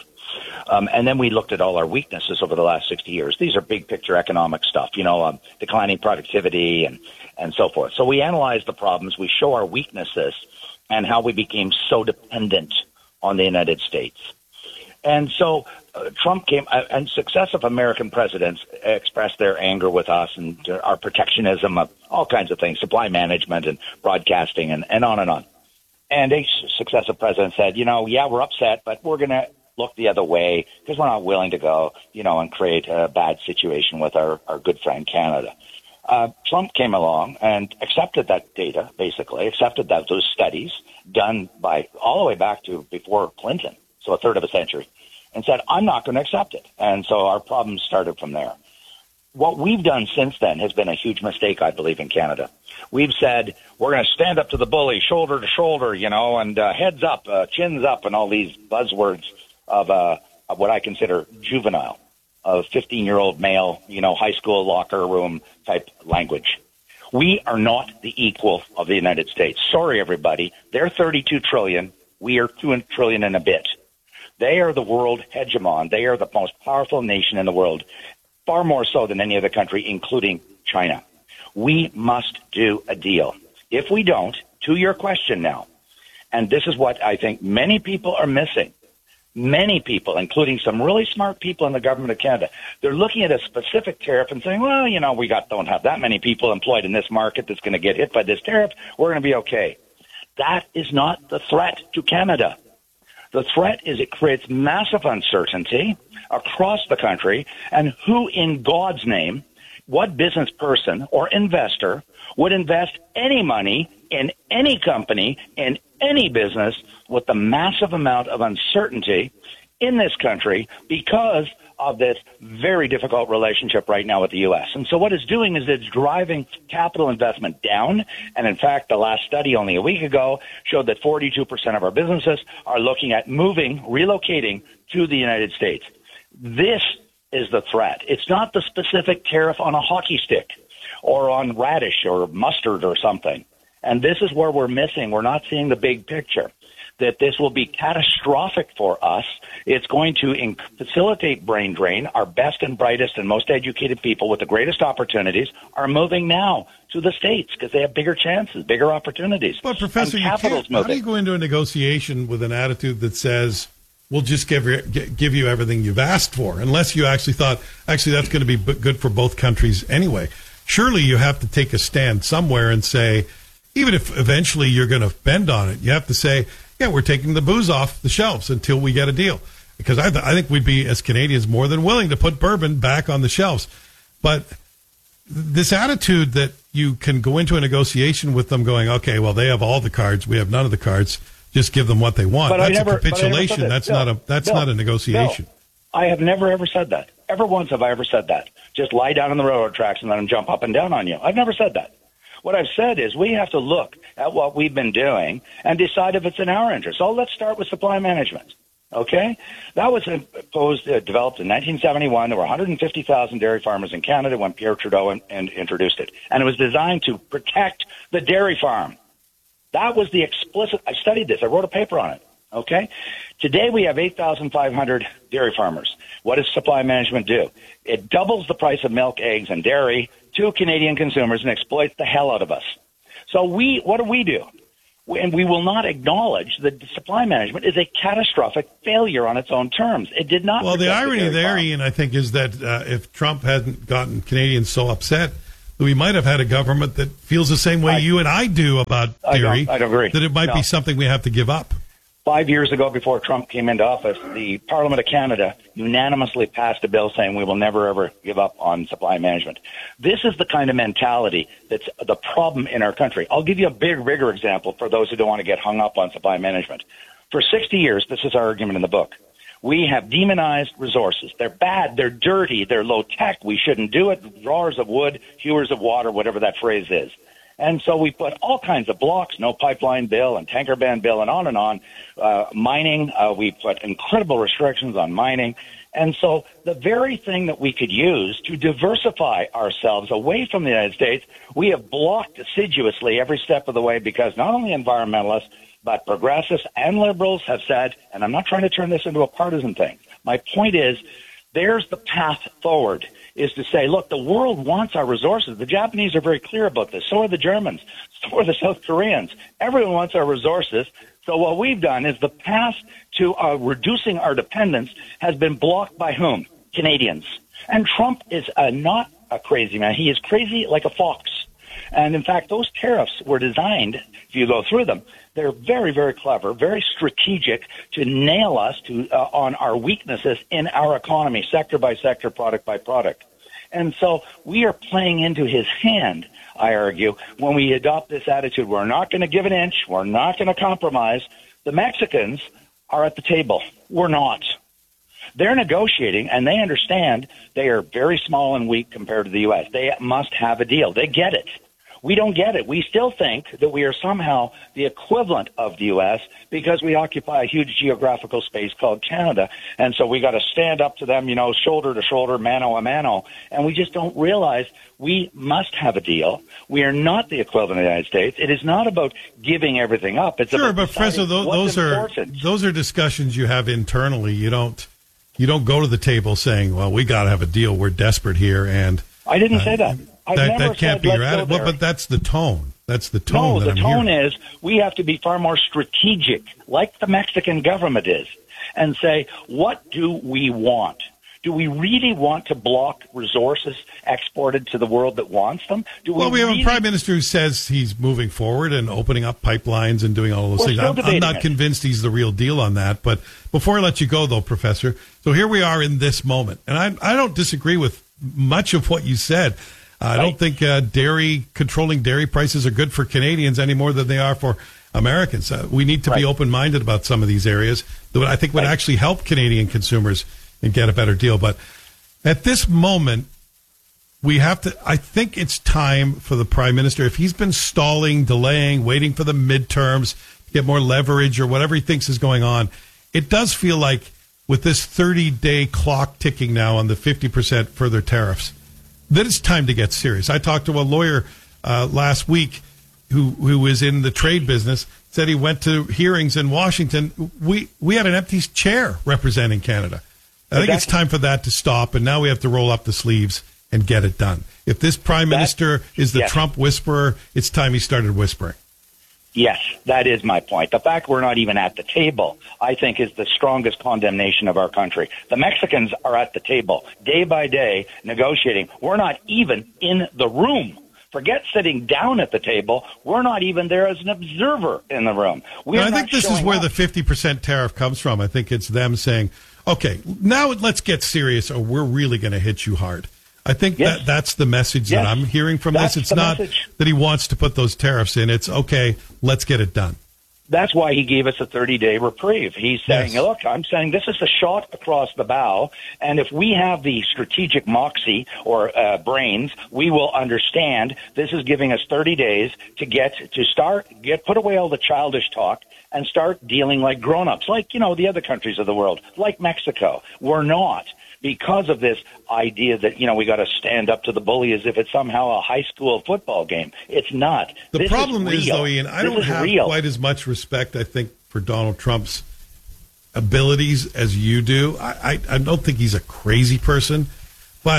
And then we looked at all our weaknesses over the last 60 years. These are big picture economic stuff, declining productivity and so forth. So we analyze the problems, we show our weaknesses, and how we became so dependent on the United States. And so Trump came, and successive American presidents expressed their anger with us and our protectionism of all kinds of things, supply management and broadcasting and on and on. And each successive president said, we're upset, but we're going to look the other way because we're not willing to go, and create a bad situation with our good friend Canada. Trump came along and accepted that data, basically, accepted those studies done by all the way back to before Clinton, so a third of a century, and said, I'm not going to accept it. And so our problems started from there. What we've done since then has been a huge mistake, I believe, in Canada. We've said we're going to stand up to the bully, shoulder to shoulder, and heads up, chins up, and all these buzzwords of what I consider juvenile, of 15-year-old male, high school locker room type language. We are not the equal of the United States. Sorry, everybody. They're $32 trillion. We are $2 trillion and a bit. They are the world hegemon. They are the most powerful nation in the world, far more so than any other country, including China. We must do a deal. If we don't, to your question now, and this is what I think many people are missing, many people, including some really smart people in the government of Canada, they're looking at a specific tariff and saying, well, we don't have that many people employed in this market that's going to get hit by this tariff. We're going to be okay. That is not the threat to Canada. The threat is it creates massive uncertainty across the country, and who in God's name, what business person or investor would invest any money in any company, in any business, with the massive amount of uncertainty in this country because of this very difficult relationship right now with the U.S. And so what it's doing is it's driving capital investment down. And in fact, the last study only a week ago showed that 42% of our businesses are looking at relocating to the United States. This is the threat. It's not the specific tariff on a hockey stick or on radish or mustard or something. And this is where we're missing. We're not seeing the big picture, that this will be catastrophic for us. It's going to facilitate brain drain. Our best and brightest and most educated people with the greatest opportunities are moving now to the States because they have bigger chances, bigger opportunities. But, Professor, how do you go into a negotiation with an attitude that says, we'll just give you everything you've asked for, unless you actually thought, that's going to be good for both countries anyway? Surely you have to take a stand somewhere and say, even if eventually you're going to bend on it, you have to say, yeah, we're taking the booze off the shelves until we get a deal. Because I think we'd be, as Canadians, more than willing to put bourbon back on the shelves. But this attitude that you can go into a negotiation with them going, okay, well, they have all the cards, we have none of the cards, just give them what they want. That's a capitulation. That's not a negotiation. Bill, I have never, ever said that. Ever once have I ever said that. Just lie down on the railroad tracks and let them jump up and down on you. I've never said that. What I've said is we have to look at what we've been doing and decide if it's in our interest. So let's start with supply management, okay? That was developed in 1971. There were 150,000 dairy farmers in Canada when Pierre Trudeau introduced it. And it was designed to protect the dairy farm. That was the explicit – I studied this. I wrote a paper on it, okay? Today we have 8,500 dairy farmers. What does supply management do? It doubles the price of milk, eggs, and dairy to Canadian consumers and exploits the hell out of us. So what do? And we will not acknowledge that supply management is a catastrophic failure on its own terms. It did not. Well, the irony there, Ian, I think, is that if Trump hadn't gotten Canadians so upset, we might have had a government that feels the same way you and I do about dairy. I don't agree. That it might be something we have to give up. 5 years ago, before Trump came into office, the Parliament of Canada unanimously passed a bill saying we will never, ever give up on supply management. This is the kind of mentality that's the problem in our country. I'll give you a bigger example for those who don't want to get hung up on supply management. For 60 years, this is our argument in the book, we have demonized resources. They're bad, they're dirty, they're low-tech, we shouldn't do it, drawers of wood, hewers of water, whatever that phrase is. And so we put all kinds of blocks, no pipeline bill and tanker ban bill and on and on. Mining, we put incredible restrictions on mining. And so the very thing that we could use to diversify ourselves away from the United States, we have blocked assiduously every step of the way because not only environmentalists, but progressives and liberals have said, and I'm not trying to turn this into a partisan thing. My point is, there's the path forward, is to say, look, the world wants our resources. The Japanese are very clear about this. So are the Germans. So are the South Koreans. Everyone wants our resources. So what we've done is the path to reducing our dependence has been blocked by whom? Canadians. And Trump is not a crazy man. He is crazy like a fox. And in fact, those tariffs were designed, if you go through them, they're very, very clever, very strategic to nail us to on our weaknesses in our economy, sector by sector, product by product. And so we are playing into his hand, I argue, when we adopt this attitude. We're not going to give an inch. We're not going to compromise. The Mexicans are at the table. We're not. They're negotiating, and they understand they are very small and weak compared to the U.S. They must have a deal. They get it. We don't get it. We still think that we are somehow the equivalent of the U.S. because we occupy a huge geographical space called Canada. And so we got to stand up to them, shoulder to shoulder, mano a mano. And we just don't realize we must have a deal. We are not the equivalent of the United States. It is not about giving everything up. It's sure, about but Professor, those are discussions you have internally. You don't go to the table saying, well, we got to have a deal. We're desperate here. And I didn't say that. That can't be your attitude. But that's the tone. That's the tone. No, the tone is we have to be far more strategic, like the Mexican government is, and say, what do we want? Do we really want to block resources exported to the world that wants them? We have a prime minister who says he's moving forward and opening up pipelines and doing all those things. I'm not convinced he's the real deal on that. But before I let you go, though, Professor, so here we are in this moment. And I don't disagree with much of what you said. I don't think controlling dairy prices are good for Canadians any more than they are for Americans. We need to be open-minded about some of these areas that I think would actually help Canadian consumers and get a better deal. But at this moment, I think it's time for the Prime Minister, if he's been stalling, delaying, waiting for the midterms, get more leverage or whatever he thinks is going on, it does feel like with this 30-day clock ticking now on the 50% further tariffs, that it's time to get serious. I talked to a lawyer last week who is in the trade business, said he went to hearings in Washington. We had an empty chair representing Canada. I think it's time for that to stop, and now we have to roll up the sleeves and get it done. If this prime minister is the Trump whisperer, it's time he started whispering. Yes, that is my point. The fact we're not even at the table, I think, is the strongest condemnation of our country. The Mexicans are at the table, day by day, negotiating. We're not even in the room. Forget sitting down at the table. We're not even there as an observer in the room. I think this is where the 50% tariff comes from. I think it's them saying, okay, now let's get serious or we're really going to hit you hard. I think that's the message that I'm hearing from this. It's not that he wants to put those tariffs in. It's, okay, let's get it done. That's why he gave us a 30-day reprieve. He's saying, look, I'm saying this is a shot across the bow, and if we have the strategic moxie or brains, we will understand this is giving us 30 days to put away all the childish talk and start dealing like grown-ups, like, the other countries of the world, like Mexico. We're not. Because of this idea that, we got to stand up to the bully as if it's somehow a high school football game. It's not. The problem is, though, Ian, I don't have quite as much respect, I think, for Donald Trump's abilities as you do. I don't think he's a crazy person, but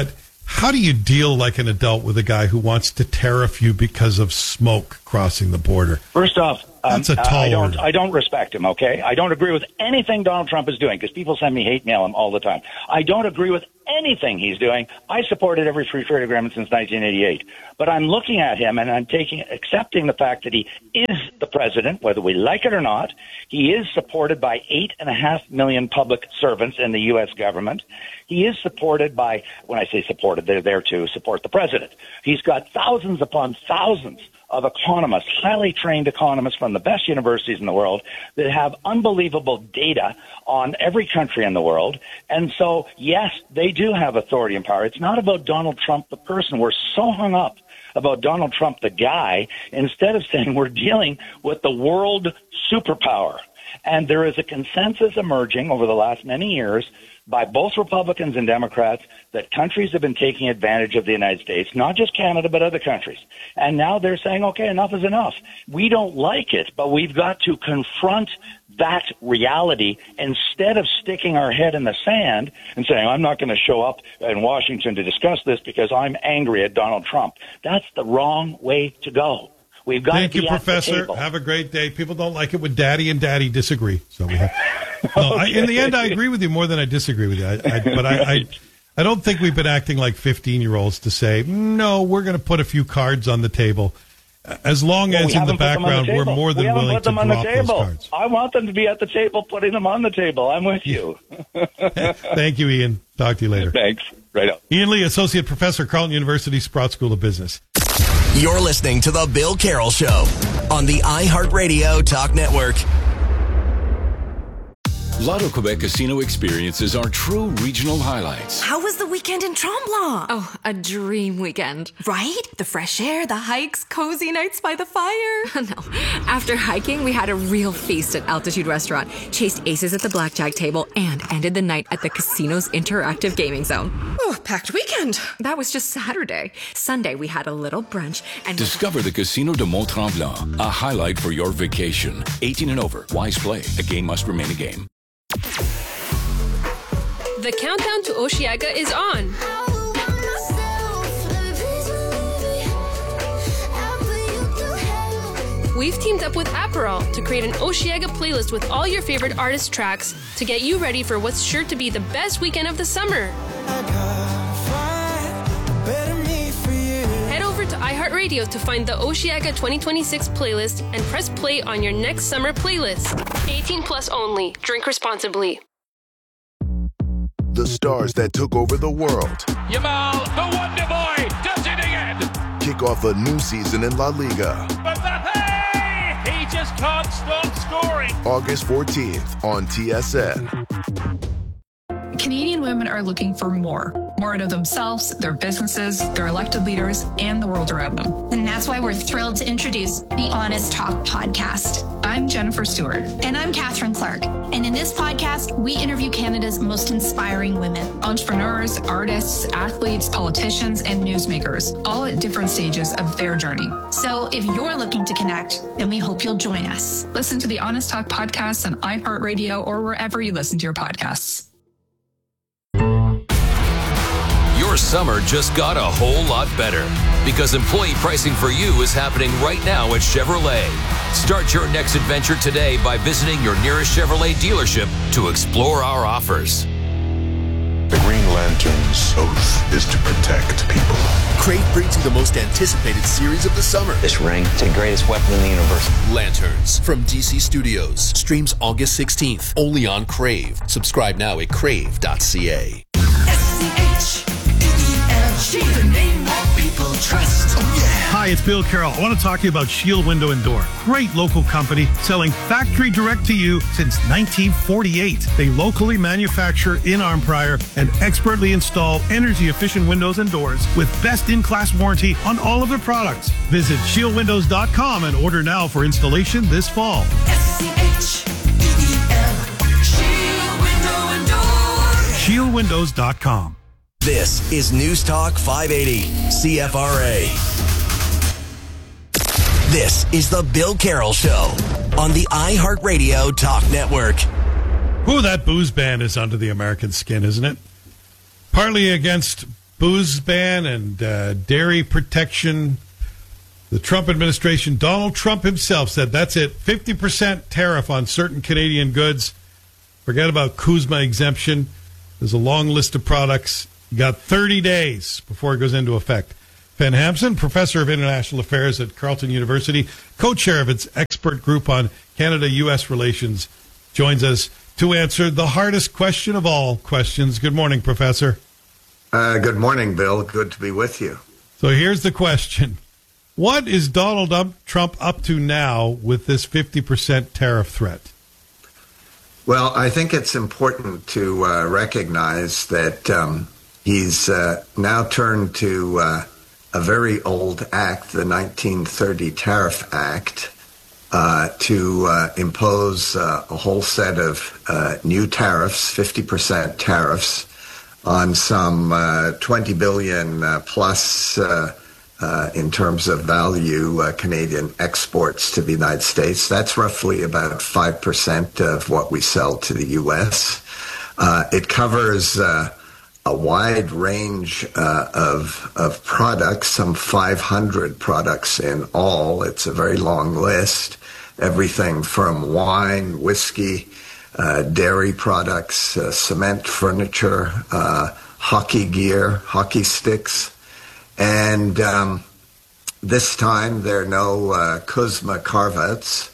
How do you deal like an adult with a guy who wants to tariff you because of smoke crossing the border? First off, that's a tall order. I don't respect him, okay? I don't agree with anything Donald Trump is doing because people send me hate mail all the time. I don't agree with anything he's doing. I supported every free trade agreement since 1988. But I'm looking at him and I'm accepting the fact that he is the president, whether we like it or not. He is supported by 8.5 million public servants in the U.S. government. He is supported by, when I say supported, they're there to support the president. He's got thousands upon thousands of economists, highly trained economists from the best universities in the world that have unbelievable data on every country in the world. And so, yes, they do have authority and power. It's not about Donald Trump, the person. We're so hung up about Donald Trump, the guy, instead of saying we're dealing with the world superpower. And there is a consensus emerging over the last many years by both Republicans and Democrats that countries have been taking advantage of the United States, not just Canada, but other countries. And now they're saying, okay, enough is enough. We don't like it, but we've got to confront that reality instead of sticking our head in the sand and saying, I'm not going to show up in Washington to discuss this because I'm angry at Donald Trump. That's the wrong way to go. We've got Thank to be you, Professor. Have a great day. People don't like it when Daddy and Daddy disagree. So we have. No, in the end, I agree with you more than I disagree with you. But I don't think we've been acting like 15-year-olds to say, no, we're going to put a few cards on the table. As long as in the background we're more than willing to drop those cards. I want them to be at the table, putting them on the table. I'm with you. Thank you, Ian. Talk to you later. Thanks. Right up. Ian Lee, Associate Professor, Carleton University, Sprott School of Business. You're listening to The Bill Carroll Show on the iHeartRadio Talk Network. Lotto Quebec Casino experiences are true regional highlights. How was the weekend in Tremblant? Oh, a dream weekend. Right? The fresh air, the hikes, cozy nights by the fire. No. After hiking, we had a real feast at Altitude Restaurant, chased aces at the blackjack table, and ended the night at the casino's interactive gaming zone. Oh, packed weekend. That was just Saturday. Sunday, we had a little brunch and... Discover the Casino de Mont-Tremblant, a highlight for your vacation. 18 and over. Wise play. A game must remain a game. The countdown to Osheaga is on. We've teamed up with Aperol to create an Osheaga playlist with all your favorite artist tracks to get you ready for what's sure to be the best weekend of the summer. Head over to iHeartRadio to find the Osheaga 2026 playlist and press play on your next summer playlist. 18 plus only. Drink responsibly. The stars that took over the world. Yamal, the Wonder Boy, does it again. Kick off a new season in La Liga. Mbappe! He just can't stop scoring. August 14th on TSN. Canadian women are looking for more out of themselves, their businesses, their elected leaders, and the world around them. And that's why we're thrilled to introduce the Honest Talk podcast. I'm Jennifer Stewart. And I'm Catherine Clark. And in this podcast, we interview Canada's most inspiring women. Entrepreneurs, artists, athletes, politicians, and newsmakers, all at different stages of their journey. So if you're looking to connect, then we hope you'll join us. Listen to the Honest Talk podcast on iHeartRadio or wherever you listen to your podcasts. Your summer just got a whole lot better because employee pricing for you is happening right now at Chevrolet. Start your next adventure today by visiting your nearest Chevrolet dealership to explore our offers. The Green Lantern's oath is to protect people. Crave brings you the most anticipated series of the summer. This ring is the greatest weapon in the universe. Lanterns from DC Studios. Streams August 16th, only on Crave. Subscribe now at crave.ca. She's a name that people trust. Oh, yeah. Hi, it's Bill Carroll. I want to talk to you about Shield Window and Door. Great local company selling factory direct to you since 1948. They locally manufacture in Arnprior and expertly install energy-efficient windows and doors with best-in-class warranty on all of their products. Visit shieldwindows.com and order now for installation this fall. SCHEEL. Shield Window and Door. Shieldwindows.com. This is News Talk 580, CFRA. This is The Bill Carroll Show on the iHeartRadio Talk Network. Ooh, that booze ban is under the American skin, isn't it? Partly against booze ban and dairy protection. The Trump administration, Donald Trump himself said, that's it, 50% tariff on certain Canadian goods. Forget about CUSMA exemption. There's a long list of products. You got 30 days before it goes into effect. Fen Hampson, professor of international affairs at Carleton University, co-chair of its expert group on Canada-U.S. relations, joins us to answer the hardest question of all questions. Good morning, Professor. Good morning, Bill. Good to be with you. So here's the question. What is Donald Trump up to now with this 50% tariff threat? Well, I think it's important to recognize that he's now turned to a very old act, the 1930 Tariff Act, to impose a whole set of new tariffs, 50% tariffs, on some $20 billion plus in terms of value Canadian exports to the United States. That's roughly about 5% of what we sell to the U.S. It covers a wide range of products, some 500 products in all. It's a very long list. Everything from wine, whiskey, dairy products, cement, furniture, hockey gear, hockey sticks. And this time there are no CUSMA carve-outs.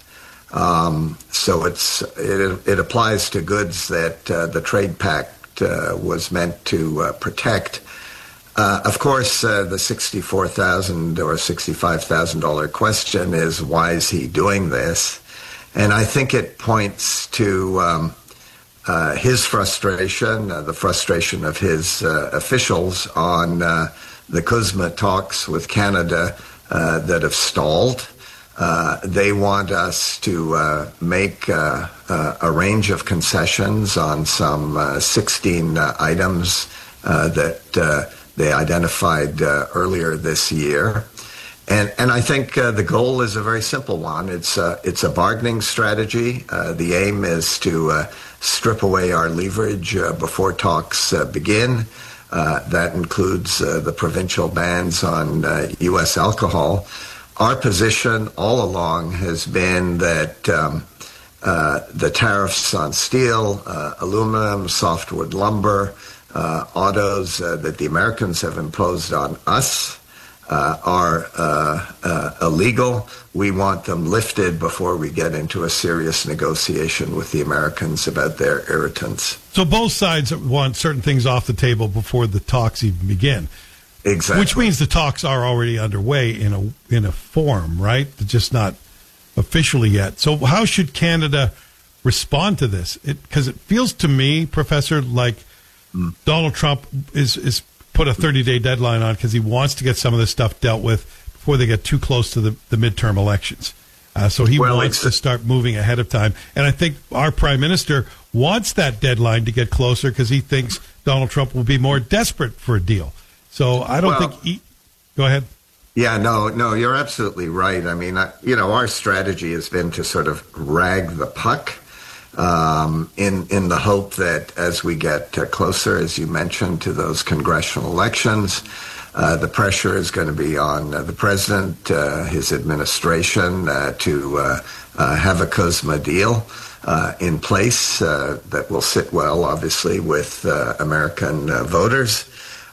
So it applies to goods that the Trade Pact was meant to protect. Of course, the $64,000 or $65,000 question is, why is he doing this? And I think it points to his frustration, the frustration of his officials on the CUSMA talks with Canada that have stalled. They want us to make a range of concessions on some 16 items that they identified earlier this year. And I think the goal is a very simple one. It's a bargaining strategy. The aim is to strip away our leverage before talks begin. That includes the provincial bans on U.S. alcohol. Our position all along has been that the tariffs on steel, aluminum, softwood lumber, autos that the Americans have imposed on us are illegal. We want them lifted before we get into a serious negotiation with the Americans about their irritants. So both sides want certain things off the table before the talks even begin. Exactly. Which means the talks are already underway in a form, right? Just not officially yet. So how should Canada respond to this? Because it feels to me, Professor, like Donald Trump is put a 30-day deadline on because he wants to get some of this stuff dealt with before they get too close to the midterm elections. So he wants to start moving ahead of time. And I think our prime minister wants that deadline to get closer because he thinks Donald Trump will be more desperate for a deal. So I don't think go ahead. Yeah, no, you're absolutely right. I mean, our strategy has been to sort of rag the puck in the hope that as we get closer, as you mentioned, to those congressional elections, the pressure is going to be on the president, his administration, to have a CUSMA deal in place that will sit well, obviously, with American voters.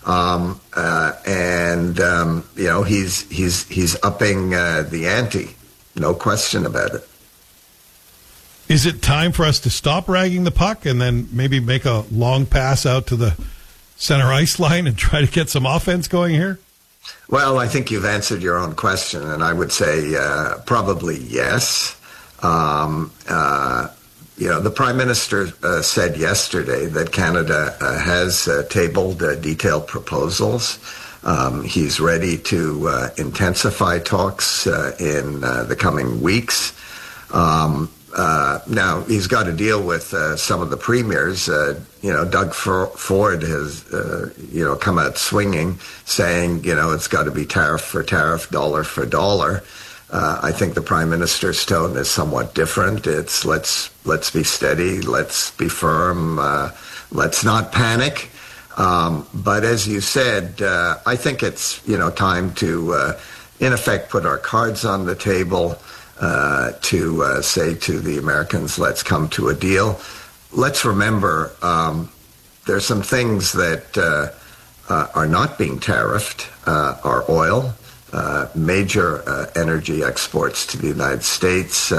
He's upping the ante, no question about it. Is it time for us to stop ragging the puck and then maybe make a long pass out to the center ice line and try to get some offense going here? Well, I think you've answered your own question, and I would say probably yes. The Prime Minister said yesterday that Canada has tabled detailed proposals. He's ready to intensify talks in the coming weeks. Now, he's got to deal with some of the premiers. Doug Ford has, come out swinging, saying, it's got to be tariff for tariff, dollar for dollar. I think the Prime Minister's tone is somewhat different. It's let's be steady, let's be firm, let's not panic. But as you said, I think it's time to, in effect, put our cards on the table, to say to the Americans, let's come to a deal. Let's remember there's some things that are not being tariffed. Our oil, major energy exports to the United States.